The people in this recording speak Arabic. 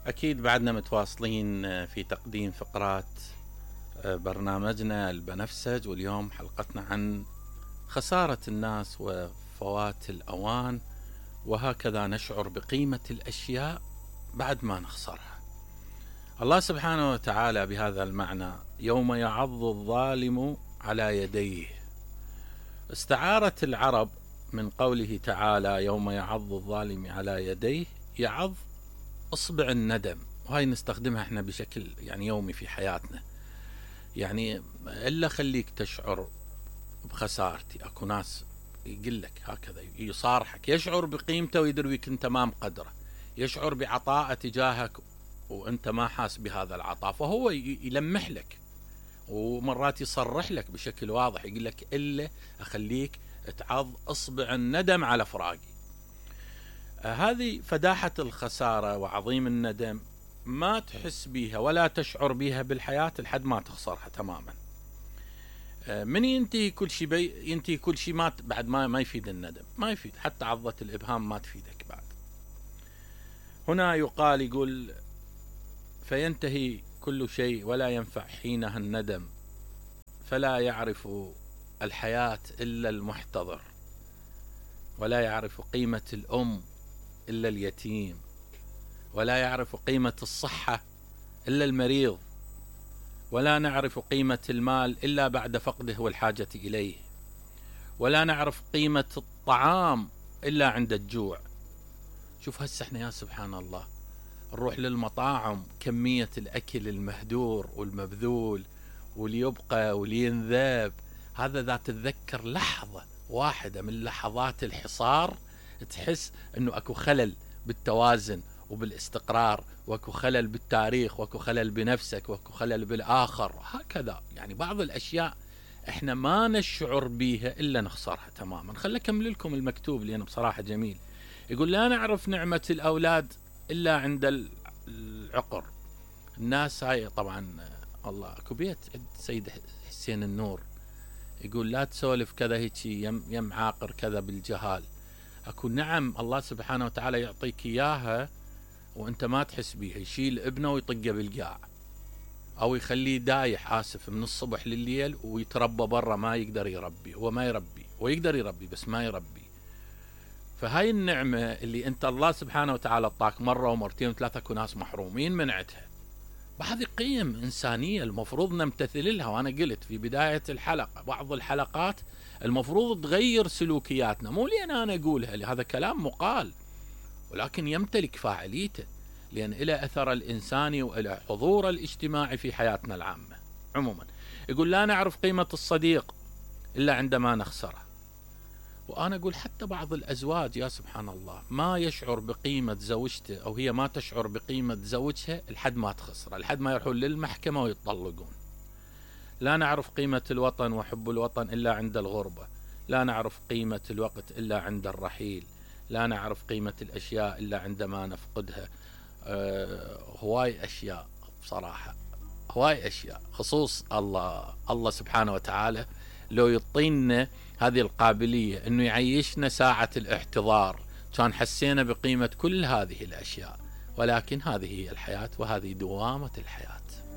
أكيد بعدنا متواصلين في تقديم فقرات برنامجنا البنفسج، واليوم حلقتنا عن خسارة الناس وفوات الأوان، وهكذا نشعر بقيمة الأشياء بعد ما نخسرها. الله سبحانه وتعالى بهذا المعنى يوم يعض الظالم على يديه، استعارت العرب من قوله تعالى يوم يعض الظالم على يديه يعض اصبع الندم، وهاي نستخدمها احنا بشكل يومي في حياتنا. الا خليك تشعر بخسارتي. اكو ناس يقول لك هكذا، يصارحك، يشعر بقيمته ويدريك انت ما مقدره، يشعر بعطاء تجاهك وانت ما حاس بهذا العطاء، فهو يلمح لك، ومرات يصرح لك بشكل واضح، يقول لك الا اخليك تعض اصبع الندم على فراقي. هذه فداحة الخسارة وعظيم الندم، ما تحس بيها ولا تشعر بيها بالحياة لحد ما تخسرها تماما. من ينتهي كل شيء ينتهي كل شيء، بعد ما يفيد الندم، ما يفيد، حتى عضة الإبهام ما تفيدك بعد. هنا يقول فينتهي كل شيء ولا ينفع حينها الندم، فلا يعرف الحياة إلا المحتضر، ولا يعرف قيمة الأم إلا اليتيم، ولا يعرف قيمة الصحة إلا المريض، ولا نعرف قيمة المال إلا بعد فقده والحاجة إليه، ولا نعرف قيمة الطعام إلا عند الجوع. شوف هسه احنا يا سبحان الله نروح للمطاعم، كمية الأكل المهدور والمبذول واللي يبقى واللي ينذاب، هذا ذات تتذكر لحظة واحدة من لحظات الحصار تحس انه اكو خلل بالتوازن وبالاستقرار، واكو خلل بالتاريخ، واكو خلل بنفسك، واكو خلل بالآخر. هكذا بعض الأشياء احنا ما نشعر بيها إلا نخسرها تماما. خلي أكمل لكم المكتوب لأنه بصراحة جميل. يقول لا نعرف نعمة الأولاد إلا عند العقر. الناس هاي طبعا الله اكو بيت سيد حسين النور يقول لا تسولف كذا هيك يم عاقر كذا بالجهال. اكو نعم الله سبحانه وتعالى يعطيك اياها وانت ما تحس بيها، يشيل ابنه ويطقه بالقاع، او يخليه دايح اسف من الصبح لليل ويتربى برا، ما يقدر يربي، هو ما يربي، ويقدر يربي بس ما يربي. فهاي النعمة اللي انت الله سبحانه وتعالى اعطاك مرة ومرتين وثلاثة، اكو ناس محرومين من عندها، وهذه قيم إنسانية المفروض نمتثل لها. وأنا قلت في بداية الحلقة بعض الحلقات المفروض تغير سلوكياتنا، مو لأن أنا أقولها، هذا كلام مقال، ولكن يمتلك فاعليته، لأن إلى أثر الإنساني وإلى حضور الاجتماعي في حياتنا العامة. عموما يقول لا نعرف قيمة الصديق إلا عندما نخسره. وأنا أقول حتى بعض الأزواج يا سبحان الله ما يشعر بقيمة زوجته، أو هي ما تشعر بقيمة زوجها لحد ما تخسره، لحد ما يروحون للمحكمة ويطلقون. لا نعرف قيمة الوطن وحب الوطن إلا عند الغربة، لا نعرف قيمة الوقت إلا عند الرحيل، لا نعرف قيمة الأشياء إلا عندما نفقدها. هواي أشياء بصراحة، هواي أشياء، خصوص الله سبحانه وتعالى لو يعطينا هذه القابلية انه يعيشنا ساعة الاحتضار كان حسينا بقيمة كل هذه الاشياء. ولكن هذه هي الحياة، وهذه دوامة الحياة.